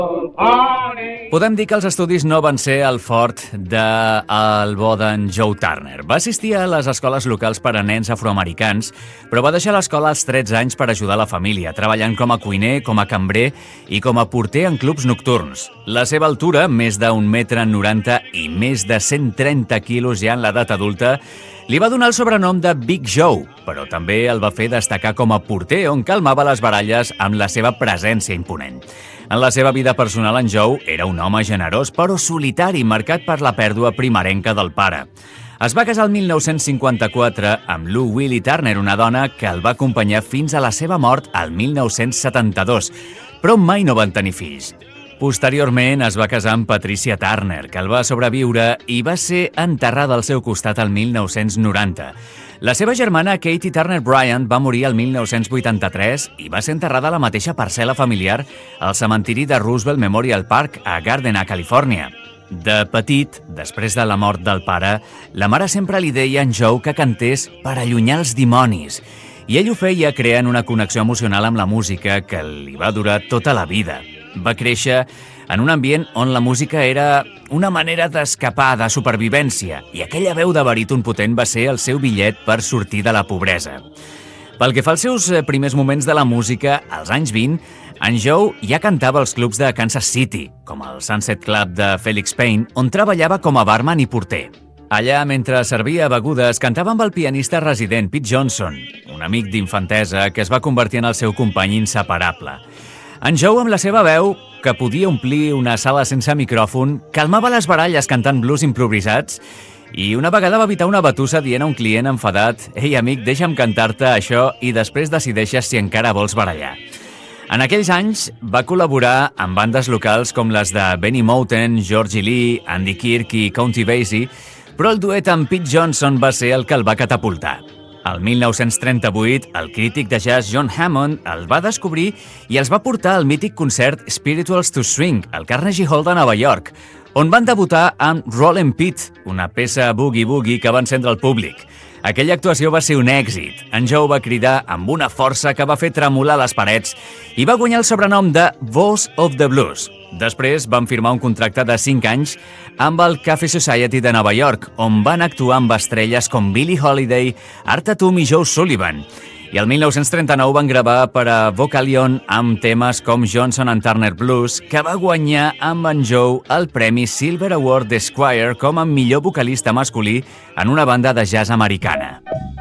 Podem dir que els estudis no van ser el fort del bo d'en Joe Turner. Va assistir a les escoles locals per a nens afroamericans, però va deixar l'escola als 13 anys per ajudar la família, treballant com a cuiner, com a cambrer i com a porter en clubs nocturns. La seva altura, més d'1,90 m i més de 130 quilos ja en l'edat adulta, li va donar el sobrenom de Big Joe, però també el va fer destacar com a porter, on calmava les baralles amb la seva presència imponent. En la seva vida personal, en Joe era un home generós però solitari, marcat per la pèrdua primerenca del pare. Es va casar el 1954 amb Lou Willie Turner, una dona que el va acompanyar fins a la seva mort al 1972, però mai no van tenir fills. Posteriorment es va casar amb Patricia Turner, que el va sobreviure i va ser enterrada al seu costat el 1990. La seva germana Katie Turner Bryant va morir el 1983 i va ser enterrada a la mateixa parcel·la familiar al cementiri de Roosevelt Memorial Park a Gardena, Califòrnia. De petit, després de la mort del pare, la mare sempre li deia a en Joe que cantés per allunyar els dimonis, i ell ho feia creant una connexió emocional amb la música que li va durar tota la vida. Va créixer en un ambient on la música era una manera d'escapar, de supervivència, i aquella veu de baríton potent va ser el seu bitllet per sortir de la pobresa. Pel que fa als seus primers moments de la música, als anys 20, en Joe ja cantava als clubs de Kansas City, com el Sunset Club de Felix Payne, on treballava com a barman i porter. Allà, mentre servia begudes, cantava amb el pianista resident Pete Johnson, un amic d'infantesa que es va convertir en el seu company inseparable. En Joe, amb la seva veu, que podia omplir una sala sense micròfon, calmava les baralles cantant blues improvisats i una vegada va evitar una batussa dient a un client enfadat «Ei, amic, deixa'm cantar-te això i després decideixes si encara vols barallar». En aquells anys va col·laborar amb bandes locals com les de Benny Moten, Georgie Lee, Andy Kirk i Country Basie, però el duet amb Pete Johnson va ser el que el va catapultar. El 1938, el crític de jazz John Hammond el va descobrir i els va portar al mític concert Spirituals to Swing al Carnegie Hall de Nova York, on van debutar amb Rollin' Pete, una peça boogie-boogie que va encendre el públic. Aquella actuació va ser un èxit. En Joe va cridar amb una força que va fer tremolar les parets i va guanyar el sobrenom de Voice of the Blues. Després van firmar un contracte de 5 anys amb el Cafe Society de Nova York, on van actuar amb estrelles com Billie Holiday, Art Tatum i Joe Sullivan. I el 1939 van gravar per a Vocalion amb temes com Johnson and Turner Blues, que va guanyar amb en Joe el premi Silver Award d'Esquire com a millor vocalista masculí en una banda de jazz americana.